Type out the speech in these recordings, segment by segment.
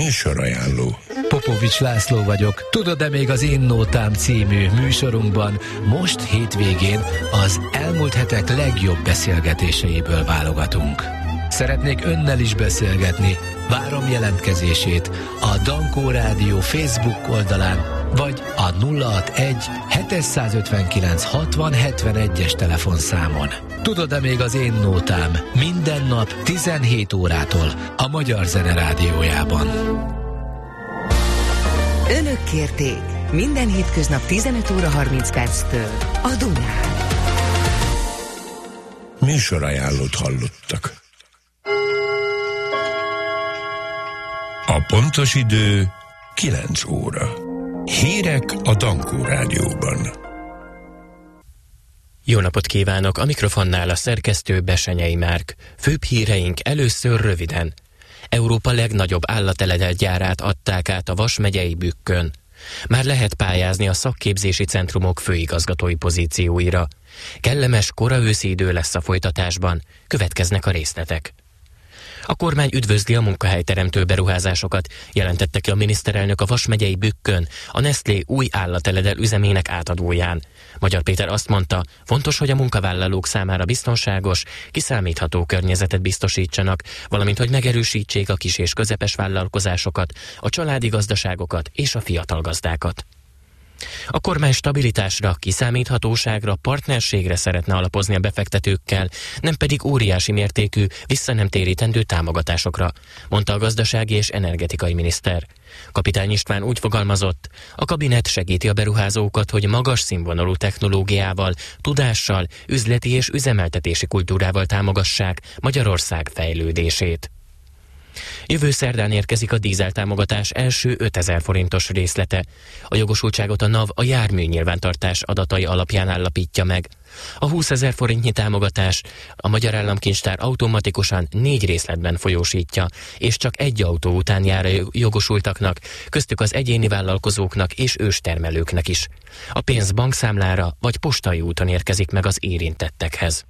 Műsorajánló. Popovics László vagyok. Tudod-e, még az Én Nótám című műsorunkban most hétvégén az elmúlt hetek legjobb beszélgetéseiből válogatunk. Szeretnék önnel is beszélgetni. Várom jelentkezését a Dankó Rádió Facebook oldalán, vagy a 061 759 60 71-es telefonszámon. Tudod-e, még az Én Nótám minden nap 17 órától a Magyar Zene Rádiójában. Önök kérték minden hétköznap 15 óra 30 perctől a Dunán. Műsorajánlót hallottak. A pontos idő 9 óra. Hírek a Dankó Rádióban. Jó napot kívánok! A mikrofonnál a szerkesztő Besenyei Márk. Főbb híreink először röviden. Európa legnagyobb állateledelt-gyárát adták át a Vas megyei Bükkön. Már lehet pályázni a szakképzési centrumok főigazgatói pozícióira. Kellemes koraőszi idő lesz a folytatásban, következnek a részletek. A kormány üdvözli a munkahelyteremtő beruházásokat, jelentette ki a miniszterelnök a Vas megyei Bükkön, a Nestlé új állateledel üzemének átadóján. Magyar Péter azt mondta, fontos, hogy a munkavállalók számára biztonságos, kiszámítható környezetet biztosítsanak, valamint hogy megerősítsék a kis és közepes vállalkozásokat, a családi gazdaságokat és a fiatal gazdákat. A kormány stabilitásra, kiszámíthatóságra, partnerségre szeretne alapozni a befektetőkkel, nem pedig óriási mértékű, visszanemtérítendő támogatásokra, mondta a gazdasági és energetikai miniszter. Kapitány István úgy fogalmazott, a kabinet segíti a beruházókat, hogy magas színvonalú technológiával, tudással, üzleti és üzemeltetési kultúrával támogassák Magyarország fejlődését. Jövő szerdán érkezik a dízeltámogatás első 5000 forintos részlete. A jogosultságot a NAV a jármű nyilvántartás adatai alapján állapítja meg. A 20 000 forintnyi támogatás a Magyar Államkincstár automatikusan 4 részletben folyósítja, és csak egy autó után jár a jogosultaknak, köztük az egyéni vállalkozóknak és őstermelőknek is. A pénz bankszámlára vagy postai úton érkezik meg az érintettekhez.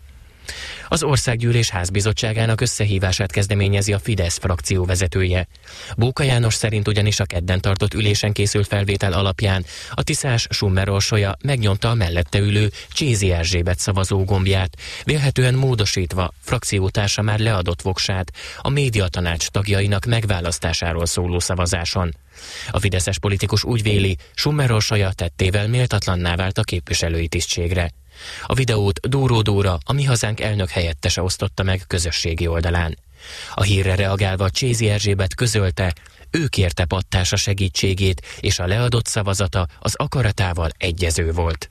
Az Országgyűlés Házbizottságának összehívását kezdeményezi a Fidesz frakció vezetője. Bóka János szerint ugyanis a kedden tartott ülésen készült felvétel alapján a Tiszás Summer Orsolya megnyomta a mellette ülő Csézi Erzsébet szavazógombját, vélhetően módosítva frakciótársa már leadott voksát a médiatanács tagjainak megválasztásáról szóló szavazáson. A fideszes politikus úgy véli, Summer Orsolya tettével méltatlanná vált a képviselői tisztségre. A videót Dóró Dóra, a Mi Hazánk elnök helyettese osztotta meg közösségi oldalán. A hírre reagálva Csézi Erzsébet közölte, ő kérte pattársa segítségét, és a leadott szavazata az akaratával egyező volt.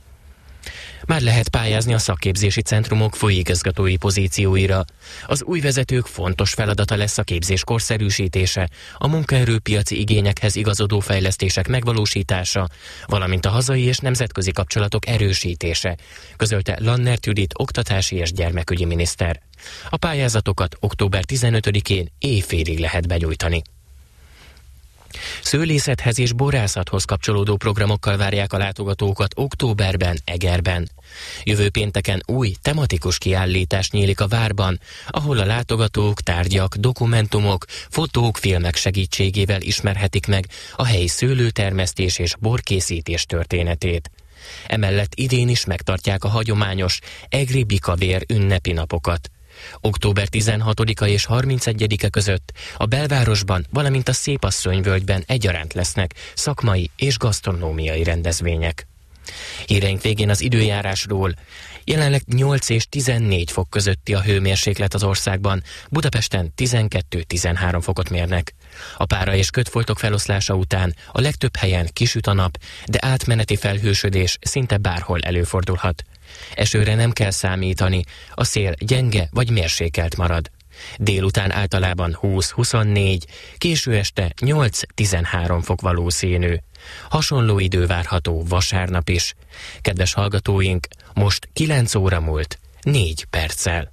Már lehet pályázni a szakképzési centrumok főigazgatói pozícióira. Az új vezetők fontos feladata lesz a képzés korszerűsítése, a munkaerőpiaci igényekhez igazodó fejlesztések megvalósítása, valamint a hazai és nemzetközi kapcsolatok erősítése, közölte Lannert Judit oktatási és gyermekügyi miniszter. A pályázatokat október 15-én éjfélig lehet benyújtani. Szőlészethez és borászathoz kapcsolódó programokkal várják a látogatókat októberben Egerben. Jövő pénteken új tematikus kiállítás nyílik a várban, ahol a látogatók tárgyak, dokumentumok, fotók, filmek segítségével ismerhetik meg a helyi szőlőtermesztés és borkészítés történetét. Emellett idén is megtartják a hagyományos egri bikavér ünnepi napokat. Október 16-a és 31-e között a belvárosban, valamint a Szépasszonyvölgyben egyaránt lesznek szakmai és gasztronómiai rendezvények. Híreink végén az időjárásról. Jelenleg 8 és 14 fok közötti a hőmérséklet az országban, Budapesten 12-13 fokot mérnek. A pára és kötfoltok feloszlása után a legtöbb helyen kisüt a nap, de átmeneti felhősödés szinte bárhol előfordulhat. Esőre nem kell számítani, a szél gyenge vagy mérsékelt marad. Délután általában 20-24, késő este 8-13 fok valószínű. Hasonló idő várható vasárnap is. Kedves hallgatóink, most 9 óra múlt 4 perccel.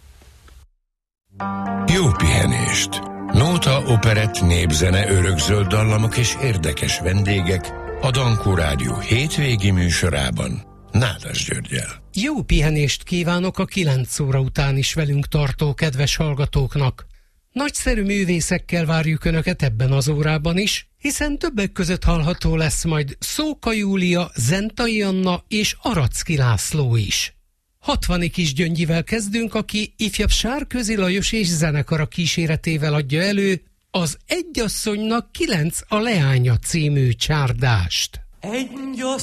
Jó pihenést! Nóta, operett, népzene, örökzöld dallamok és érdekes vendégek a Dankó Rádió hétvégi műsorában Nádas Györggyel. Jó pihenést kívánok a 9 óra után is velünk tartó kedves hallgatóknak! Nagyszerű művészekkel várjuk Önöket ebben az órában is, hiszen többek között hallható lesz majd Szóka Júlia, Zentai Anna és Aracki László is. 60 Kisgyöngyivel kezdünk, aki ifjabb Sárközi Lajos és zenekara kíséretével adja elő az Egy asszonynak 9 a leánya című csárdást. Egy